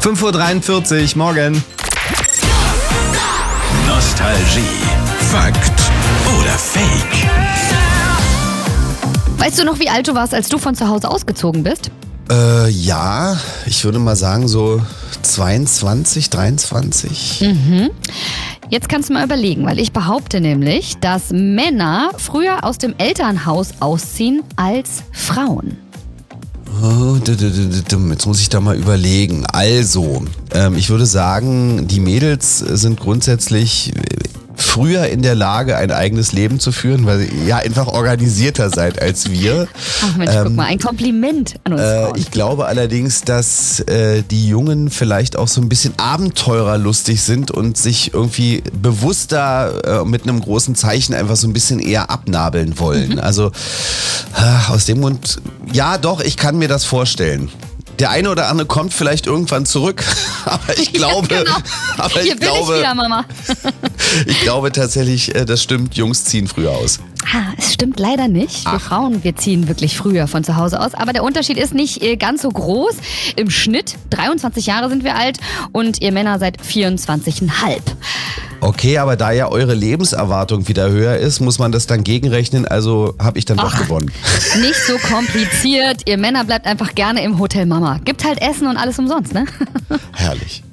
5:43 Uhr, morgen. Nostalgie. Fakt oder Fake? Weißt du noch, wie alt du warst, als du von zu Hause ausgezogen bist? Ja, ich würde mal sagen so 22, 23. Jetzt kannst du mal überlegen, weil ich behaupte nämlich, dass Männer früher aus dem Elternhaus ausziehen als Frauen. Oh, jetzt muss ich da mal überlegen. Also, ich würde sagen, die Mädels sind grundsätzlich früher in der Lage, ein eigenes Leben zu führen, weil ihr ja einfach organisierter seid als wir. Ach Mensch, guck mal, ein Kompliment an uns Frauen. Ich glaube allerdings, dass die Jungen vielleicht auch so ein bisschen abenteurerlustig sind und sich irgendwie bewusster mit einem großen Zeichen einfach so ein bisschen eher abnabeln wollen. Also aus dem Grund, ja doch, ich kann mir das vorstellen. Der eine oder andere kommt vielleicht irgendwann zurück, aber ich glaube, Ja, genau. Hier bin ich wieder, Mama. Ich glaube tatsächlich, das stimmt, Jungs ziehen früher aus. Es stimmt leider nicht. Wir Frauen, wir ziehen wirklich früher von zu Hause aus. Aber der Unterschied ist nicht ganz so groß. Im Schnitt 23 Jahre sind wir alt und ihr Männer seid 24,5. Okay, aber da ja eure Lebenserwartung wieder höher ist, muss man das dann gegenrechnen, also habe ich dann doch gewonnen. Nicht so kompliziert. Ihr Männer bleibt einfach gerne im Hotel Mama. Gibt halt Essen und alles umsonst, ne? Herrlich.